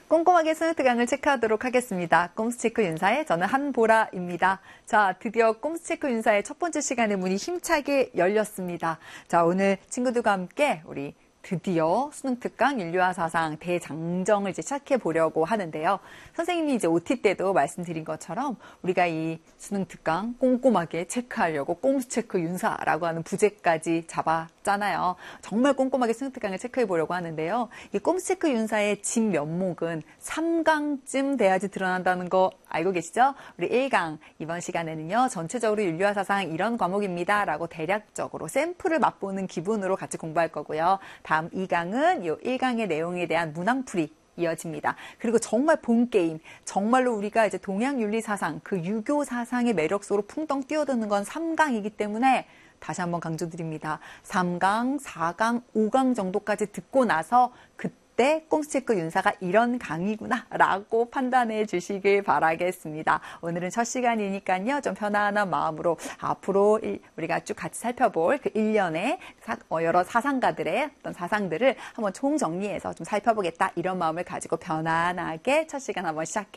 꼼꼼하게 수능 특강을 체크하도록 하겠습니다. 꼼수체크 윤사의 저는 한보라입니다. 자, 드디어 꼼수체크 윤사의 첫 번째 시간의 문이 힘차게 열렸습니다. 자, 오늘 친구들과 함께 우리 드디어 수능 특강 인류와 사상 대장정을 이제 시작해 보려고 하는데요. 선생님이 이제 OT 때도 말씀드린 것처럼 우리가 이 수능 특강 꼼꼼하게 체크하려고 꼼수체크 윤사라고 하는 부제까지 잡았잖아요. 정말 꼼꼼하게 수능 특강을 체크해 보려고 하는데요. 이 꼼수체크 윤사의 진 면목은 3강쯤 돼야지 드러난다는 거 알고 계시죠? 우리 1강 이번 시간에는요. 전체적으로 인류와 사상 이런 과목입니다. 라고 대략적으로 샘플을 맛보는 기분으로 같이 공부할 거고요. 다음 2강은 이 1강의 내용에 대한 문항풀이 이어집니다. 그리고 정말 본 게임, 정말로 우리가 이제 동양 윤리 사상, 그 유교 사상의 매력 속으로 풍덩 뛰어드는 건 3강이기 때문에 다시 한번 강조드립니다. 3강, 4강, 5강 정도까지 듣고 나서 그때 꼼수체크 윤사가 이런 강의구나 라고 판단해 주시길 바라겠습니다. 오늘은 첫 시간이니까요. 좀 편안한 마음으로 앞으로 우리가 쭉 같이 살펴볼 그 1년의 여러 사상가들의 어떤 사상들을 한번 총정리해서 좀 살펴보겠다 이런 마음을 가지고 편안하게 첫 시간 한번 시작해